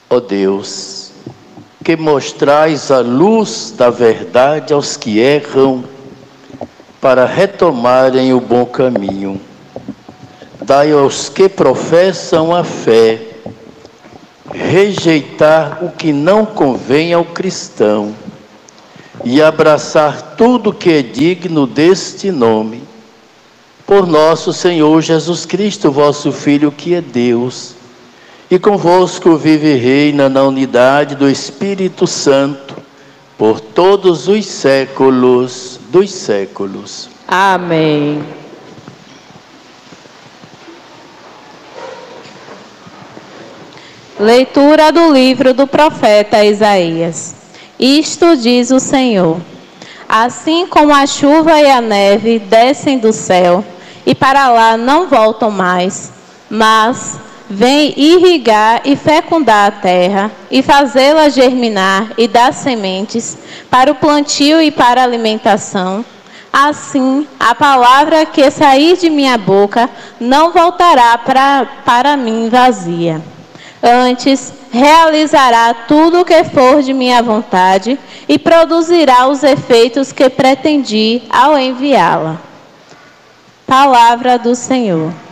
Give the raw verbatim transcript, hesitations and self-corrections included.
Ó Deus, que mostrais a luz da verdade aos que erram, para retomarem o bom caminho. Dai aos que professam a fé, rejeitar o que não convém ao cristão, e abraçar tudo que é digno deste nome. Por nosso Senhor Jesus Cristo, vosso Filho, que é Deus, e convosco vive e reina na unidade do Espírito Santo, por todos os séculos dos séculos. Amém. Leitura do livro do profeta Isaías. Isto diz o Senhor: assim como a chuva e a neve descem do céu, e para lá não voltam mais, mas vêm irrigar e fecundar a terra, e fazê-la germinar e dar sementes para o plantio e para a alimentação, assim a palavra que sair de minha boca não voltará pra, para mim vazia. Antes, realizará tudo o que for de minha vontade e produzirá os efeitos que pretendi ao enviá-la. Palavra do Senhor.